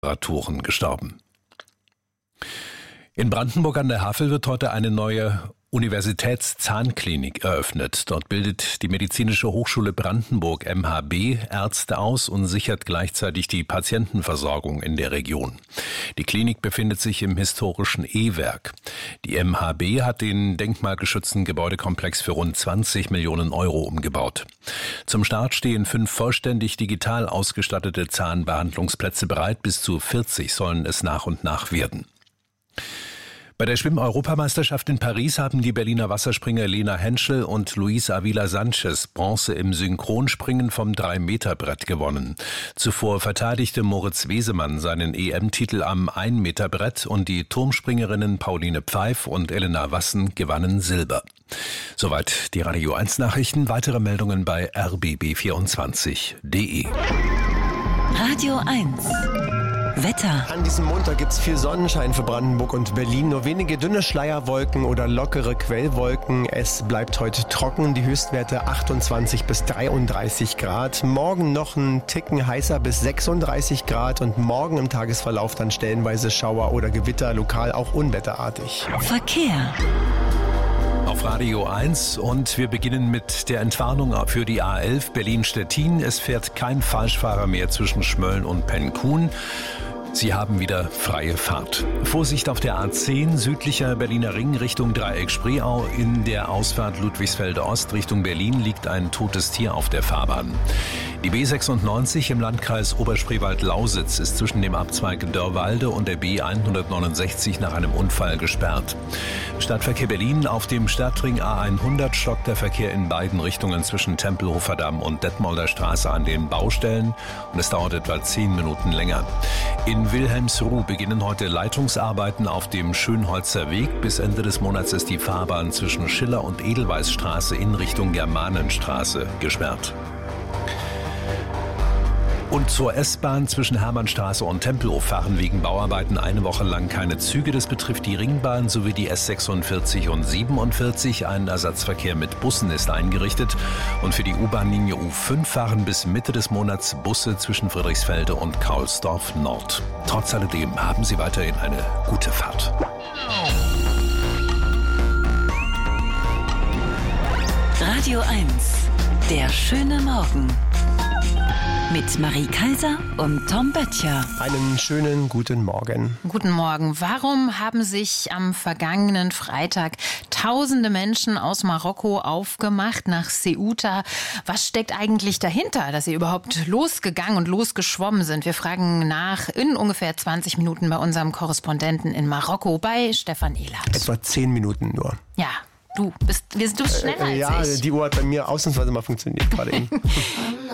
Temperaturen gestorben. In Brandenburg an der Havel wird heute eine neue Universitätszahnklinik eröffnet. Dort bildet die Medizinische Hochschule Brandenburg MHB Ärzte aus und sichert gleichzeitig die Patientenversorgung in der Region. Die Klinik befindet sich im historischen E-Werk. Die MHB hat den denkmalgeschützten Gebäudekomplex für rund 20 Millionen Euro umgebaut. Zum Start stehen 5 vollständig digital ausgestattete Zahnbehandlungsplätze bereit. Bis zu 40 sollen es nach und nach werden. Bei der Schwimm-Europameisterschaft in Paris haben die Berliner Wasserspringer Lena Henschel und Luis Avila Sanchez Bronze im Synchronspringen vom 3-Meter-Brett gewonnen. Zuvor verteidigte Moritz Wesemann seinen EM-Titel am 1-Meter-Brett und die Turmspringerinnen Pauline Pfeif und Elena Wassen gewannen Silber. Soweit die Radio 1 Nachrichten. Weitere Meldungen bei rbb24.de. Radio 1 Wetter. An diesem Montag gibt es viel Sonnenschein für Brandenburg und Berlin. Nur wenige dünne Schleierwolken oder lockere Quellwolken. Es bleibt heute trocken. Die Höchstwerte 28 bis 33 Grad. Morgen noch ein Ticken heißer bis 36 Grad. Und morgen im Tagesverlauf dann stellenweise Schauer oder Gewitter, lokal auch unwetterartig. Verkehr. Auf Radio 1 und wir beginnen mit der Entwarnung für die A11 Berlin-Stettin. Es fährt kein Falschfahrer mehr zwischen Schmölln und Pennkuhn. Sie haben wieder freie Fahrt. Vorsicht auf der A10 südlicher Berliner Ring Richtung Dreieck Spreeau. In der Ausfahrt Ludwigsfelde Ost Richtung Berlin liegt ein totes Tier auf der Fahrbahn. Die B96 im Landkreis Oberspreewald-Lausitz ist zwischen dem Abzweig Dörrwalde und der B169 nach einem Unfall gesperrt. Stadtverkehr Berlin: auf dem Stadtring A100 stockt der Verkehr in beiden Richtungen zwischen Tempelhofer Damm und Detmolder Straße an den Baustellen und es dauert etwa 10 Minuten länger. In Wilhelmsruh beginnen heute Leitungsarbeiten auf dem Schönholzer Weg. Bis Ende des Monats ist die Fahrbahn zwischen Schiller- und Edelweißstraße in Richtung Germanenstraße gesperrt. Und zur S-Bahn zwischen Hermannstraße und Tempelhof fahren wegen Bauarbeiten eine Woche lang keine Züge. Das betrifft die Ringbahn sowie die S46 und 47. Ein Ersatzverkehr mit Bussen ist eingerichtet. Und für die U-Bahn-Linie U5 fahren bis Mitte des Monats Busse zwischen Friedrichsfelde und Kaulsdorf Nord. Trotz alledem haben Sie weiterhin eine gute Fahrt. Radio 1, der schöne Morgen. Mit Marie Kaiser und Tom Böttcher. Einen schönen guten Morgen. Guten Morgen. Warum haben sich am vergangenen Freitag tausende Menschen aus Marokko aufgemacht nach Ceuta? Was steckt eigentlich dahinter, dass sie überhaupt losgegangen und losgeschwommen sind? Wir fragen nach in ungefähr 20 Minuten bei unserem Korrespondenten in Marokko, bei Stefan Ehlert. Etwa 10 Minuten nur. Ja, du bist schneller als ich. Ja, die Uhr hat bei mir ausnahmsweise mal funktioniert gerade eben.